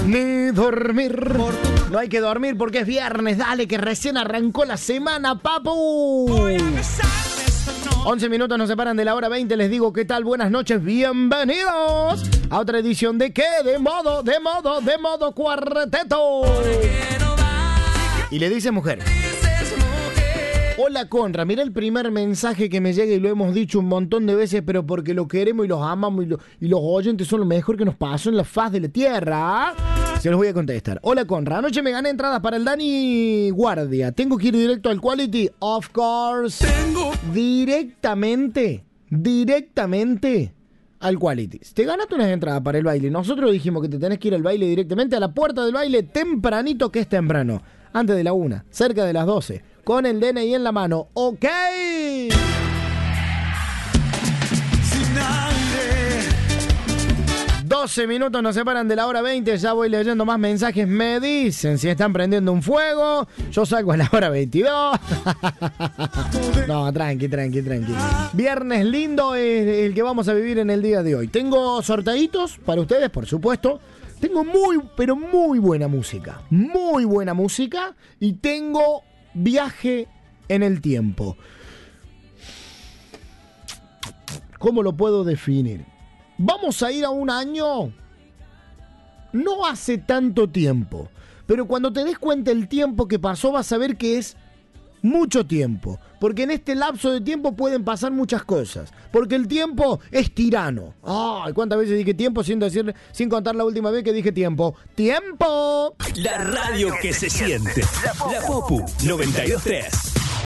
ni dormir. No hay que dormir porque es viernes. Dale, que recién arrancó la semana, papu. 11 minutos nos separan de la hora 20. Les digo, ¿qué tal? Buenas noches, bienvenidos a otra edición de ¿qué? De modo cuarteto. Y le dice mujer. Hola, Conra, mira el primer mensaje que me llega y lo hemos dicho un montón de veces, pero porque lo queremos y los amamos y los oyentes son lo mejor que nos pasó en la faz de la tierra. Se los voy a contestar. Hola, Conra, anoche me gané entradas para el Dani Guardia. ¿Tengo que ir directo al Quality? Of course. Directamente al Quality. Te ganaste unas entradas para el baile. Nosotros dijimos que te tenés que ir al baile directamente a la puerta del baile tempranito, que es temprano. Antes de la 1, cerca de las 12. Con el DNI en la mano. ¡Ok! 12 minutos nos separan de la hora 20. Ya voy leyendo más mensajes. Me dicen si están prendiendo un fuego. Yo salgo a la hora 22. No, tranqui. Viernes lindo es el que vamos a vivir en el día de hoy. Tengo sorteitos para ustedes, por supuesto. Tengo muy buena música. Muy buena música. Y tengo viaje en el tiempo. ¿Cómo lo puedo definir? Vamos a ir a un año no hace tanto tiempo, pero cuando te des cuenta el tiempo que pasó vas a ver que es mucho tiempo, porque en este lapso de tiempo pueden pasar muchas cosas, porque el tiempo es tirano. Ay, ¿cuántas veces dije tiempo sin contar la última vez que dije tiempo? ¡Tiempo! La radio que se siente. La Popu 92.3.